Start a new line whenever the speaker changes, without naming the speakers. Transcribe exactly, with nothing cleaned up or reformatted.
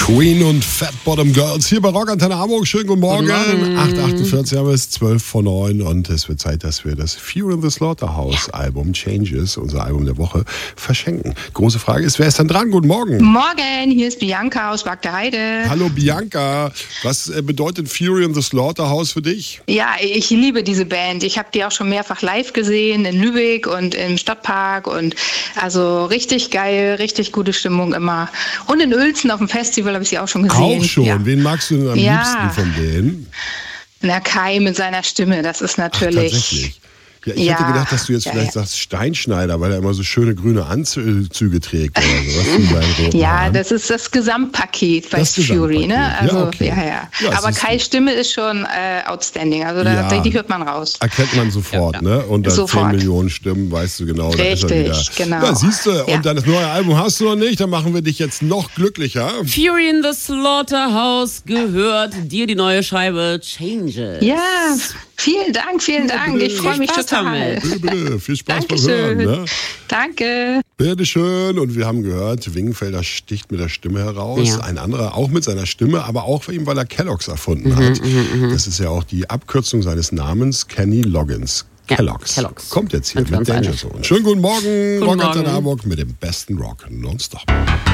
Queen und Fat Bottom Girls hier bei Rock Antenne Hamburg. Schönen guten Morgen.
Guten Morgen.
acht Uhr achtundvierzig haben wir es, zwölf vor neun und es wird Zeit, dass wir das Fury in the Slaughterhouse Album Changes, unser Album der Woche, verschenken. Große Frage ist, wer ist dann dran? Guten Morgen.
Morgen, hier ist Bianca aus Bagdeheide.
Hallo Bianca, was bedeutet Fury in the Slaughterhouse für dich?
Ja, ich liebe diese Band. Ich habe die auch schon mehrfach live gesehen in Lübeck und im Stadtpark und also richtig geil, richtig gute Stimmung immer. Und in Uelzen auf dem Festival habe ich sie auch schon gesehen.
Auch schon?
Ja.
Wen magst du denn am
Ja.
liebsten von denen?
Na, Kai mit seiner Stimme, das ist
Ach,
natürlich...
tatsächlich. Ja, ich
Ja,
hätte gedacht, dass du jetzt
ja,
vielleicht
ja.
sagst Steinschneider, weil er immer so schöne grüne Anzüge trägt oder so. Was für seinen roten
Ja,
Haaren.
das ist das Gesamtpaket bei
Das
Fury, ne?
Gesamtpaket.
Also,
Ja, okay.
ja, ja.
Ja,
Aber
siehst du.
Kais Stimme ist schon äh, outstanding. Also da,
Ja.
die hört man raus.
Erkennt man sofort,
Ja,
ne? Und dann
Sofort.
zehn Millionen Stimmen, weißt du genau, da ist er wieder.
Richtig, genau.
Ja, siehst du,
Ja.
und dann das neue Album hast du noch nicht, dann machen wir dich jetzt noch glücklicher.
Fury in the Slaughterhouse gehört dir die neue Scheibe Changes.
Ja, vielen Dank, vielen Dank. Ich freue mich
Spaß
total.
damit.
Bitte, bitte, viel Spaß beim
Dankeschön.
Hören, ne?
Danke.
Bitteschön. Und wir haben gehört, Wingenfelder sticht mit der Stimme heraus.
Ja.
Ein anderer auch mit seiner Stimme, aber auch eben, weil er Kellogg's erfunden hat. Das ist ja auch die Abkürzung seines Namens, Kenny Loggins.
Ja,
Kellogg's.
Kellogg's.
Kommt jetzt hier
Sind wir
mit
uns
Danger
einig.
Zone. Schönen guten Morgen,
Guten
Rock Antenne
Morgen.
Hamburg mit dem besten Rock nonstop.